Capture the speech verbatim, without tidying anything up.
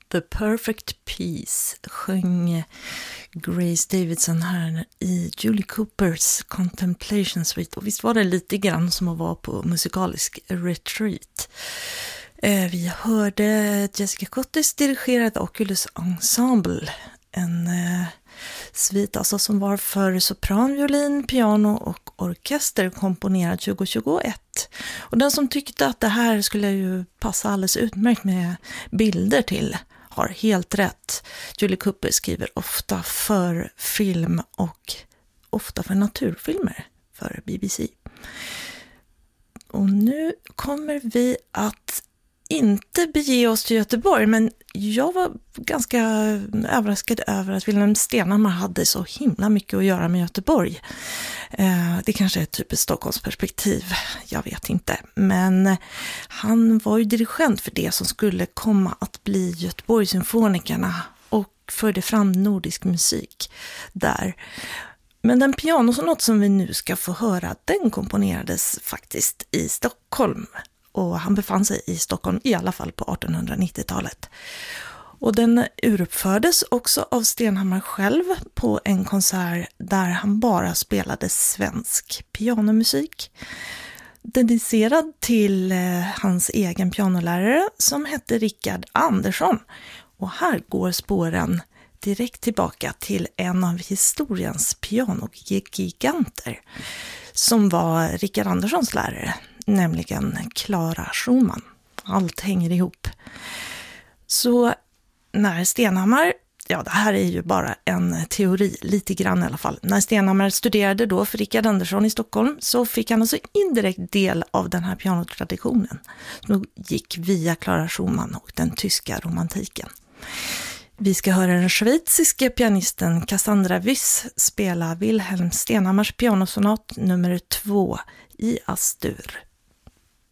The Perfect Peace sjöng Grace Davidson här i Julie Coopers Contemplation Suite. Och visst var det lite grann som att vara på musikalisk retreat. Eh, vi hörde Jessica Cottis dirigerade Oculus Ensemble. En eh, svit alltså som var för sopran, violin, piano och orkester, komponerad tjugo tjugoett. Och den som tyckte att det här skulle ju passa alldeles utmärkt med bilder till har helt rätt. Julie Cooper skriver ofta för film och ofta för naturfilmer för B B C. Och nu kommer vi att inte bege oss till Göteborg, men jag var ganska överraskad över att Wilhelm Stenhammar hade så himla mycket att göra med Göteborg. Eh, det kanske är ett typiskt Stockholmsperspektiv, jag vet inte. Men han var ju dirigent för det som skulle komma att bli Göteborgssymfonikerna och förde fram nordisk musik där. Men den pianosonat som vi nu ska få höra, den komponerades faktiskt i Stockholm. Och han befann sig i Stockholm i alla fall på artonhundranittiotalet. Och den uruppfördes också av Stenhammar själv på en konsert där han bara spelade svensk pianomusik. Dedicerad till eh, hans egen pianolärare som hette Rickard Andersson. Och här går spåren direkt tillbaka till en av historiens pianogiganter som var Rickard Anderssons lärare, nämligen Clara Schumann. Allt hänger ihop. Så när Stenhammar, ja det här är ju bara en teori, lite grann i alla fall. När Stenhammar studerade då för Rickard Andersson i Stockholm så fick han alltså indirekt del av den här pianotraditionen som gick via Clara Schumann och den tyska romantiken. Vi ska höra den schweiziske pianisten Cassandra Wyss spela Wilhelm Stenhammars pianosonat nummer två i Astur.